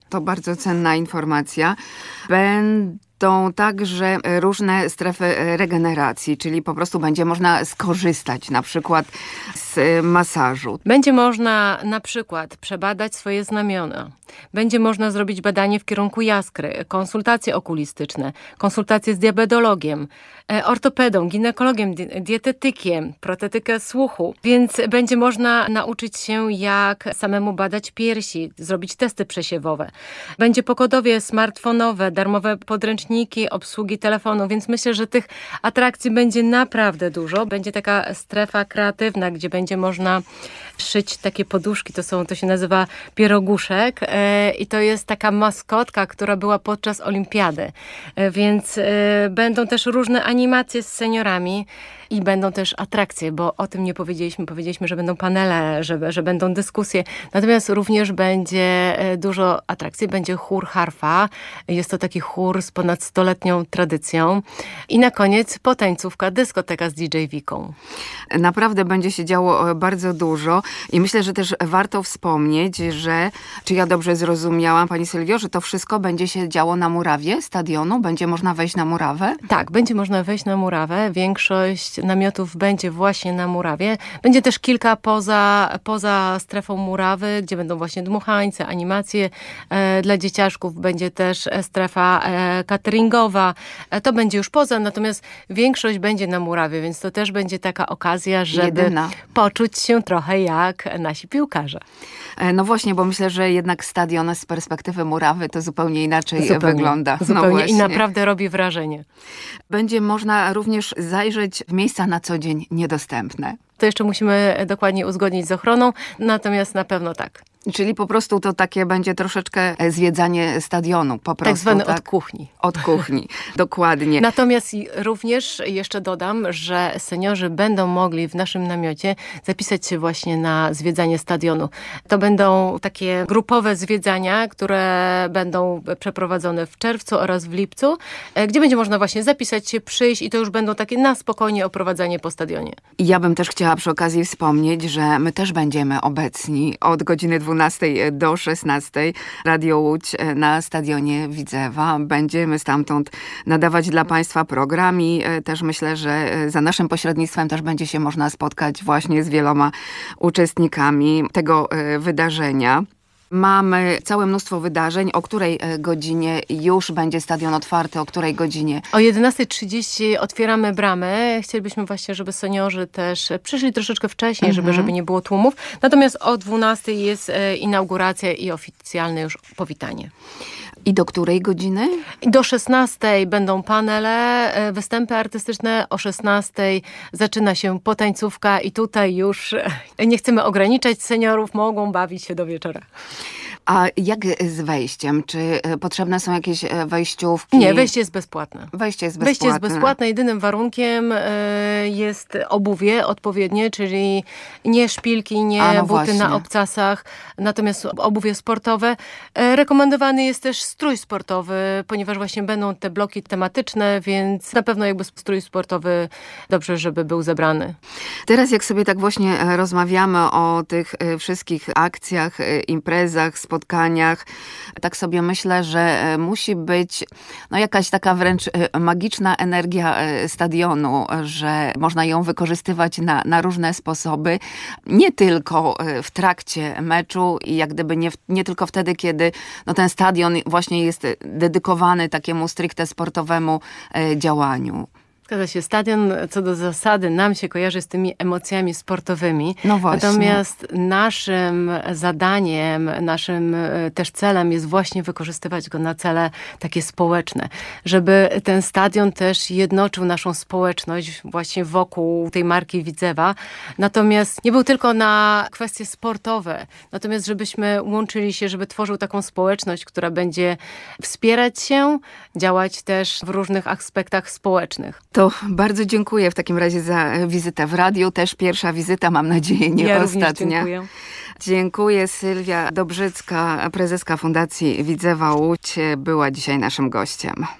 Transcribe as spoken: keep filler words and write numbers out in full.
To bardzo cenna informacja. Będą także różne strefy regeneracji, czyli po prostu będzie można skorzystać na przykład z masażu. Będzie można na przykład przebadać swoje znamiona. Będzie można zrobić badanie w kierunku jaskry, konsultacje okulistyczne, konsultacje z diabetologiem, ortopedą, ginekologiem, dietetykiem, protetykę słuchu. Więc będzie można nauczyć się, jak samemu badać piersi, zrobić testy przesiewowe. Będzie pogodowie smartfonowe, darmowe podręczniki, obsługi telefonu, więc myślę, że tych atrakcji będzie naprawdę dużo. Będzie taka strefa kreatywna, gdzie będzie można szyć takie poduszki, to są, to się nazywa pieroguszek e, i to jest taka maskotka, która była podczas olimpiady, e, więc e, będą też różne animacje z seniorami i będą też atrakcje, bo o tym nie powiedzieliśmy. Powiedzieliśmy, że będą panele, że, że będą dyskusje. Natomiast również będzie dużo atrakcji. Będzie chór harfa. Jest to taki chór z ponad stuletnią tradycją. I na koniec potańcówka, dyskoteka z D J Wiką. Naprawdę będzie się działo bardzo dużo i myślę, że też warto wspomnieć, że, czy ja dobrze zrozumiałam, pani Sylwio, że to wszystko będzie się działo na murawie stadionu? Będzie można wejść na murawę? Tak, będzie można wejść na murawę. Większość namiotów będzie właśnie na murawie. Będzie też kilka poza, poza strefą murawy, gdzie będą właśnie dmuchańce, animacje e, dla dzieciaczków. Będzie też strefa e, cateringowa. E, to będzie już poza, natomiast większość będzie na murawie, więc to też będzie taka okazja, żeby Jedyna. poczuć się trochę jak nasi piłkarze. E, no właśnie, bo myślę, że jednak stadion z perspektywy murawy to zupełnie inaczej zupełnie, wygląda. Zupełnie no i naprawdę robi wrażenie. Będzie można również zajrzeć w miejsca na co dzień niedostępne. To jeszcze musimy dokładnie uzgodnić z ochroną, natomiast na pewno tak. Czyli po prostu to takie będzie troszeczkę zwiedzanie stadionu. Po prostu, tak zwany tak? od kuchni. Od kuchni, dokładnie. Natomiast również jeszcze dodam, że seniorzy będą mogli w naszym namiocie zapisać się właśnie na zwiedzanie stadionu. To będą takie grupowe zwiedzania, które będą przeprowadzone w czerwcu oraz w lipcu, gdzie będzie można właśnie zapisać się, przyjść i to już będą takie na spokojnie oprowadzanie po stadionie. Ja bym też chciała przy okazji wspomnieć, że my też będziemy obecni od godziny dwunastej do szesnastej. Radio Łódź na stadionie Widzewa. Będziemy stamtąd nadawać dla Państwa program i też myślę, że za naszym pośrednictwem też będzie się można spotkać właśnie z wieloma uczestnikami tego wydarzenia. Mamy całe mnóstwo wydarzeń. O której godzinie już będzie stadion otwarty? O której godzinie? O jedenastej trzydzieści otwieramy bramy. Chcielibyśmy właśnie, żeby seniorzy też przyszli troszeczkę wcześniej, mhm. żeby, żeby nie było tłumów. Natomiast o dwunastej jest inauguracja i oficjalne już powitanie. I do której godziny? Do szesnastej będą panele, występy artystyczne. O szesnastej zaczyna się potańcówka i tutaj już nie chcemy ograniczać. Seniorów mogą bawić się do wieczora. A jak z wejściem? Czy potrzebne są jakieś wejściówki? Nie, wejście jest bezpłatne. Wejście jest bezpłatne. Wejście jest bezpłatne. Jedynym warunkiem jest obuwie odpowiednie, czyli nie szpilki, nie no buty właśnie. na obcasach, natomiast obuwie sportowe. Rekomendowany jest też strój sportowy, ponieważ właśnie będą te bloki tematyczne, więc na pewno jakby strój sportowy dobrze, żeby był zebrany. Teraz jak sobie tak właśnie rozmawiamy o tych wszystkich akcjach, imprezach, spotkaniach, tak sobie myślę, że musi być no jakaś taka wręcz magiczna energia stadionu, że można ją wykorzystywać na, na różne sposoby. Nie tylko w trakcie meczu i jak gdyby nie, nie tylko wtedy, kiedy no ten stadion właśnie jest dedykowany takiemu stricte sportowemu działaniu. Zgadza się, stadion co do zasady nam się kojarzy z tymi emocjami sportowymi. No właśnie. Natomiast naszym zadaniem, naszym też celem jest właśnie wykorzystywać go na cele takie społeczne. Żeby ten stadion też jednoczył naszą społeczność właśnie wokół tej marki Widzewa. Natomiast nie był tylko na kwestie sportowe. Natomiast żebyśmy łączyli się, żeby tworzył taką społeczność, która będzie wspierać się, działać też w różnych aspektach społecznych. To bardzo dziękuję w takim razie za wizytę w radiu. Też pierwsza wizyta, mam nadzieję, nie ja ostatnia. Dziękuję. Dziękuję. Sylwia Dobrzycka, prezeska Fundacji Widzewa Łódź, była dzisiaj naszym gościem.